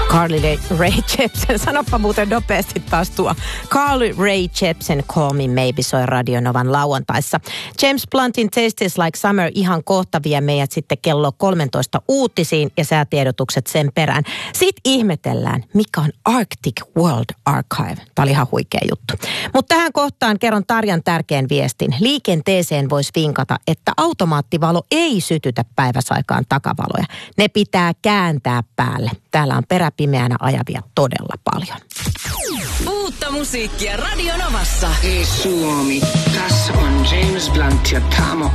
Carly Rae Jepsen, sanoppa muuten nopeasti taas tuo. Carly Rae Jepsen Call Me Maybe soi Radio Novan lauantaissa. James Bluntin Tastes Like Summer ihan kohta vie meidät sitten kello 13 uutisiin ja säätiedotukset sen perään. Sitten ihmetellään, mikä on Arctic World Archive. Tämä oli ihan huikea juttu. Mutta tähän kohtaan kerron Tarjan tärkeän viestin. Liikenteeseen voisi vinkata, että automaattivalo ei sytytä päiväsaikaan takavaloja. Ne pitää kääntää päälle. Täällä on peräpimeänä ajavia todella paljon. Uutta musiikkia Radio Novassa. Hei Suomi, tässä on James Blunt ja Tamo